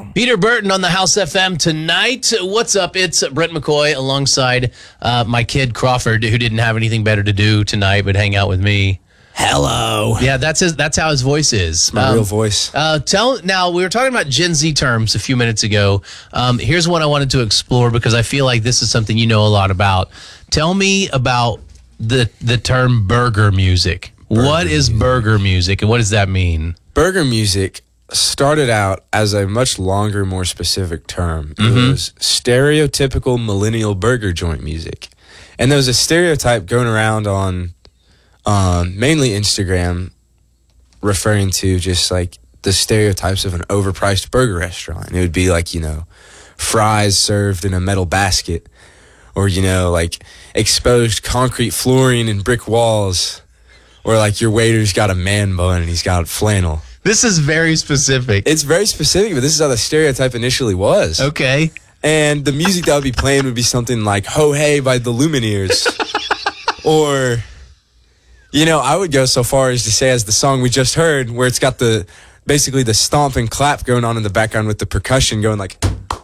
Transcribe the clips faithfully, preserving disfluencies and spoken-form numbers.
Peter Burton on the House F M tonight. What's up? It's Brent McCoy alongside uh, my kid Crawford, who didn't have anything better to do tonight but hang out with me. Hello. Yeah, that's his. That's how his voice is. My um, real voice. Uh, tell now we were talking about Gen Z terms a few minutes ago. Um, here's one I wanted to explore because I feel like this is something you know a lot about. Tell me about the the term burger music. Burger what is music. burger music, and what does that mean? Burger music started out as a much longer, more specific term. It Mm-hmm. was stereotypical millennial burger joint music. And there was a stereotype going around on um, mainly Instagram referring to just like the stereotypes of an overpriced burger restaurant. It would be like, you know, fries served in a metal basket, or, you know, like exposed concrete flooring and brick walls, or like your waiter's got a man bun and he's got flannel. This is very specific. It's very specific, but this is how the stereotype initially was. Okay. And the music that would be playing would be something like Ho Hey by the Lumineers. Or, you know, I would go so far as to say, as the song we just heard, where it's got the, basically the stomp and clap going on in the background with the percussion going like.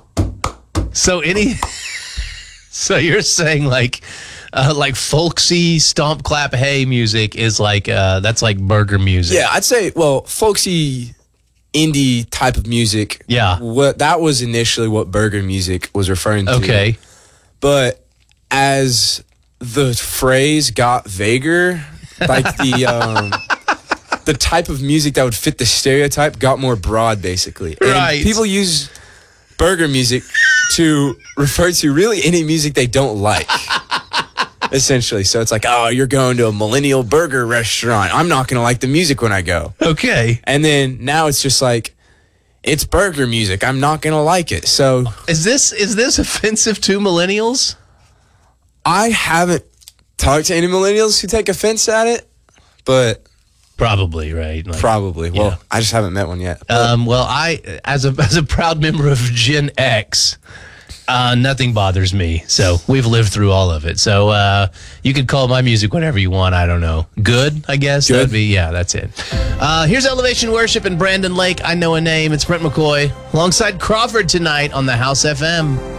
So any, so you're saying like, uh, like folksy stomp clap hey music is like, uh, that's like burger music. Yeah, I'd say, well, folksy indie type of music. Yeah. What that was initially what burger music was referring to. Okay. But as the phrase got vaguer, like the um, the type of music that would fit the stereotype got more broad, basically. And Right. people use burger music to refer to really any music they don't like. Essentially. So it's like, oh, you're going to a millennial burger restaurant. I'm not going to like the music when I go. Okay. And then now it's just like, it's burger music. I'm not going to like it. So Is this is this offensive to millennials? I haven't talked to any millennials who take offense at it, but Probably, right? Like, probably. Well, yeah. I just haven't met one yet. Um, well, I, as a as a proud member of Gen X, uh, nothing bothers me. So we've lived through all of it. So uh, you could call my music whatever you want. I don't know. Good, I guess. Good. That'd be, yeah, that's it. Uh, here's Elevation Worship in Brandon Lake. I know a name. It's Brent McCoy alongside Crawford tonight on the House F M.